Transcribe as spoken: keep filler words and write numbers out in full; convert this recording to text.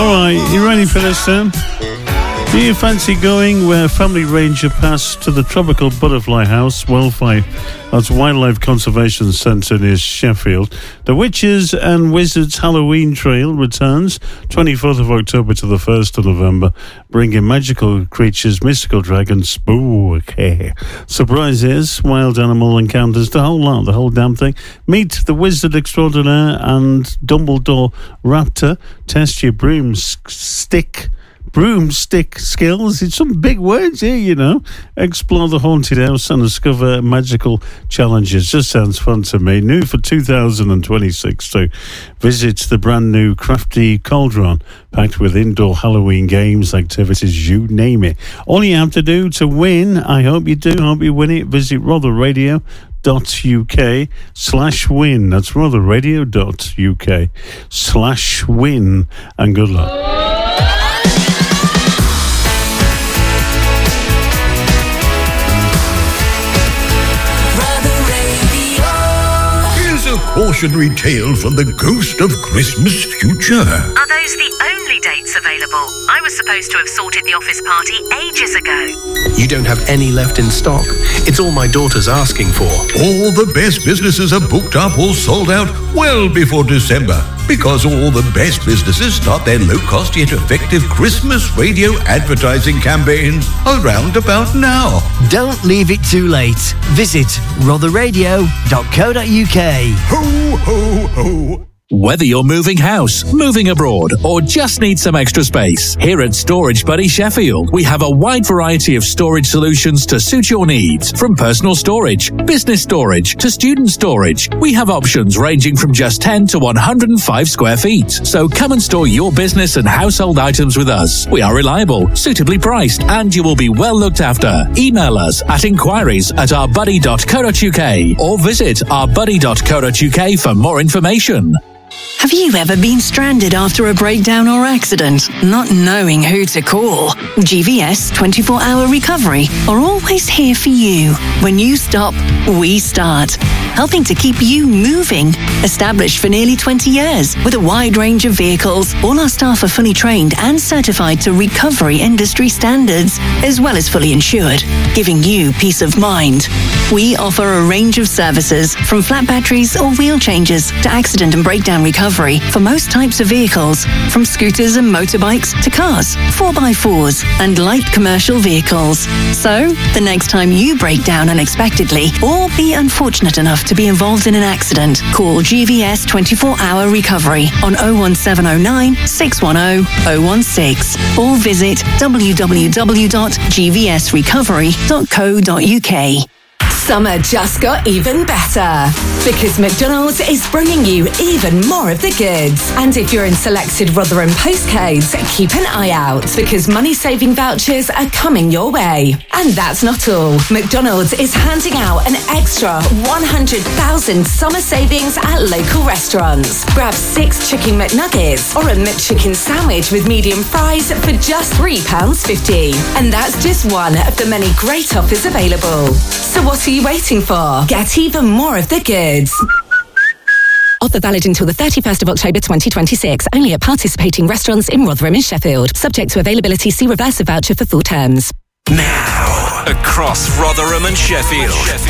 Alright, you ready for this then? Do you fancy going where Family Ranger Pass to the Tropical Butterfly House, Wildlife, that's Wildlife Conservation Centre near Sheffield? The Witches and Wizards Halloween Trail returns twenty-fourth of October to the first of November, bringing magical creatures, mystical dragons, spooky surprises, wild animal encounters, the whole lot, the whole damn thing. Meet the Wizard Extraordinaire and Dumbledore Raptor. Test your broomstick broomstick skills. It's some big words here, you know. Explore the haunted house and discover magical challenges. Just sounds fun to me. New for two thousand twenty-six too. Visit the brand new Crafty Cauldron, packed with indoor Halloween games, activities, you name it. All you have to do to win, I hope you do, hope you win it, visit rother radio dot U K slash win. That's rother radio dot U K slash win. And good luck. Cautionary tale from the ghost of Christmas future. Are those the only dates available? I was supposed to have sorted the office party ages ago. You don't have any left in stock. It's all my daughter's asking for. All the best businesses are booked up or sold out well before December, because all the best businesses start their low-cost yet effective Christmas radio advertising campaigns around about now. Don't leave it too late. Visit rother radio dot co dot U K. Ho, ho, ho. Whether you're moving house, moving abroad, or just need some extra space, here at Storage Buddy Sheffield, we have a wide variety of storage solutions to suit your needs. From personal storage, business storage, to student storage, we have options ranging from just ten to one hundred five square feet. So come and store your business and household items with us. We are reliable, suitably priced, and you will be well looked after. Email us at inquiries at our buddy dot co dot U K or visit our buddy dot co dot U K for more information. Have you ever been stranded after a breakdown or accident, not knowing who to call? G V S twenty-four hour Recovery are always here for you. When you stop, we start. Helping to keep you moving. Established for nearly twenty years with a wide range of vehicles, all our staff are fully trained and certified to recovery industry standards, as well as fully insured, giving you peace of mind. We offer a range of services, from flat batteries or wheel changes to accident and breakdown recovery for most types of vehicles, from scooters and motorbikes to cars, four by fours and light commercial vehicles. So, the next time you break down unexpectedly or be unfortunate enough to be involved in an accident, call G V S twenty-four hour Recovery on oh one seven oh nine, six one oh, oh one six or visit w w w dot g v s recovery dot co dot U K. Summer just got even better because McDonald's is bringing you even more of the goods. And if you're in selected Rotherham postcodes, keep an eye out because money-saving vouchers are coming your way. And that's not all. McDonald's is handing out an extra one hundred thousand summer savings at local restaurants. Grab six chicken McNuggets or a McChicken sandwich with medium fries for just three pounds fifty. And that's just one of the many great offers available. So what are you waiting for? Get even more of the goods. Offer valid until the thirty-first of October twenty twenty-six. Only at participating restaurants in Rotherham and Sheffield. Subject to availability. See reverse of voucher for full terms. Now, across Rotherham and Sheffield.